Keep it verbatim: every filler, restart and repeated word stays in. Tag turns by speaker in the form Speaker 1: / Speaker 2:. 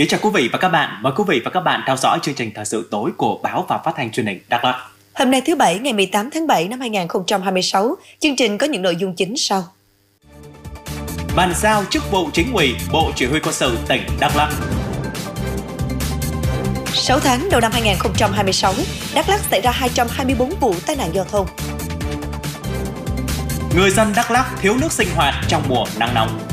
Speaker 1: Kính chào quý vị và các bạn, mời quý vị và các bạn theo dõi chương trình thời sự tối của Báo và Phát thanh Truyền hình Đắk Lắk.
Speaker 2: Hôm nay thứ Bảy ngày mười tám tháng bảy năm hai nghìn không trăm hai mươi sáu, chương trình có những nội dung chính sau.
Speaker 1: Bàn giao chức vụ Chính ủy, Bộ Chỉ huy Quân sự tỉnh Đắk Lắk.
Speaker 2: sáu tháng đầu năm hai nghìn không trăm hai mươi sáu, Đắk Lắk xảy ra hai trăm hai mươi tư vụ tai nạn giao thông.
Speaker 1: Người dân Đắk Lắk thiếu nước sinh hoạt trong mùa nắng nóng.